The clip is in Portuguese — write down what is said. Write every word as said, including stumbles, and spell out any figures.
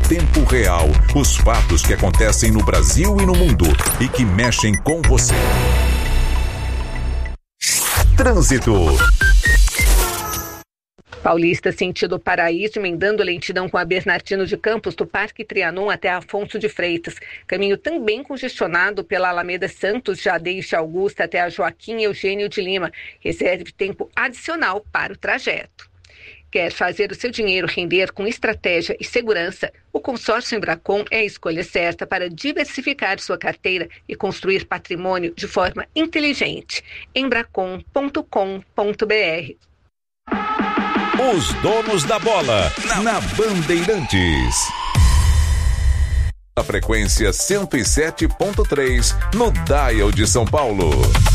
tempo real os fatos que acontecem no Brasil e no mundo e que mexem com você. Trânsito. Paulista sentido Paraíso, emendando lentidão com a Bernardino de Campos, do Parque Trianon até Afonso de Freitas. Caminho também congestionado pela Alameda Santos, já deixa Augusta até a Joaquim Eugênio de Lima. Reserve tempo adicional para o trajeto. Quer fazer o seu dinheiro render com estratégia e segurança? O consórcio Embracon é a escolha certa para diversificar sua carteira e construir patrimônio de forma inteligente. embracon ponto com ponto br. Os donos da bola, na Bandeirantes. A frequência cento e sete ponto três, no Dial de São Paulo.